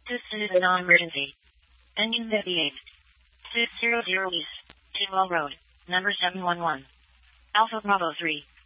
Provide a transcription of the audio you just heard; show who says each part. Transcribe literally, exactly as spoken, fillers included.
Speaker 1: Houston is a non-emergency. Engine fifty-eight. six hundred East. Tidwell Road. Number seven one one. Alpha Bravo three.